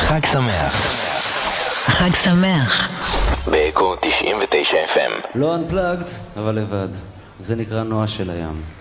חג שמח. חג שמח. באקו 99 FM. לא unplugged, אבל לבד. זה נקרא נועה של הים.